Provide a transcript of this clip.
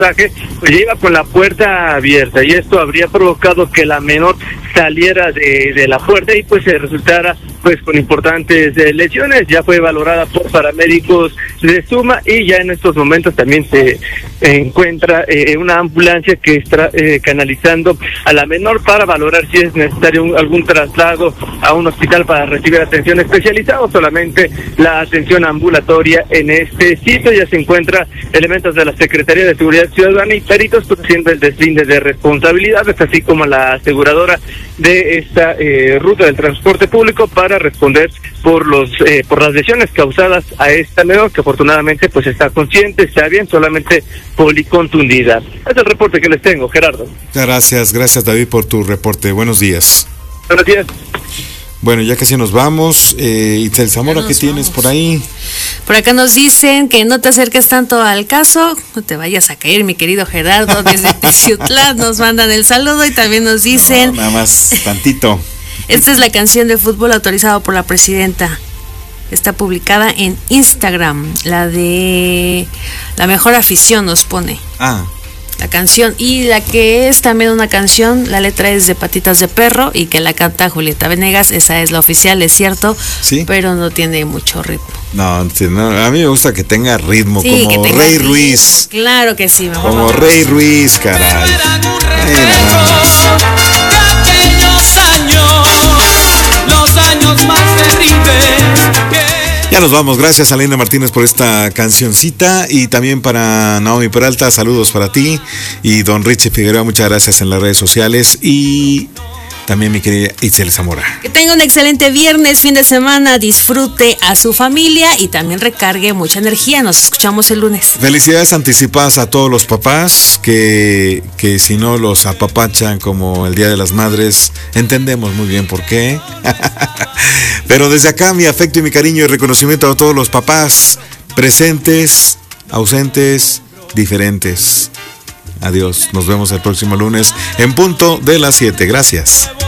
pasaje, pues iba con la puerta abierta, y esto habría provocado que la menor saliera de la puerta y pues resultara pues con importantes lesiones. Ya fue valorada por paramédicos de Suma, y ya en estos momentos también se encuentra una ambulancia que está canalizando a la menor para valorar si es necesario algún traslado a un hospital para recibir atención especializada o solamente la atención ambulatoria. En este sitio ya se encuentra elementos de la Secretaría de Seguridad Ciudadana y peritos haciendo el deslinde de responsabilidades, así como la aseguradora de esta ruta del transporte público, para responder por las lesiones causadas a esta menor, que afortunadamente pues está consciente, está bien, solamente policontundida. Es el reporte que les tengo, Gerardo. Gracias David por tu reporte. Buenos días. Buenos días. Bueno, ya casi nos vamos. Itzel Zamora, ¿qué tienes por ahí? Por acá nos dicen que no te acerques tanto al caso, no te vayas a caer, mi querido Gerardo, desde Teciutlán nos mandan el saludo, y también nos dicen... No, nada más tantito. Esta es la canción de fútbol autorizada por la presidenta. Está publicada en Instagram, la de La Mejor Afición nos pone. La canción, y la que es también una canción, la letra es de Patitas de Perro y que la canta Julieta Venegas. Esa es la oficial, es cierto, ¿sí? Pero no tiene mucho ritmo. No, a mí me gusta que tenga ritmo, sí, como Rey ritmo. Ruiz. Claro que sí, mejor. Como Rey Ruiz, caray. Los años más terribles. Ya nos vamos, gracias a Elena Martínez por esta cancioncita, y también para Naomi Peralta, saludos para ti, y don Richie Figueroa, muchas gracias en las redes sociales, y también mi querida Itzel Zamora. Que tenga un excelente viernes, fin de semana, disfrute a su familia y también recargue mucha energía. Nos escuchamos el lunes. Felicidades anticipadas a todos los papás que si no los apapachan como el Día de las Madres, entendemos muy bien por qué. Pero desde acá mi afecto y mi cariño y reconocimiento a todos los papás presentes, ausentes, diferentes. Adiós, nos vemos el próximo lunes en punto de las 7. Gracias.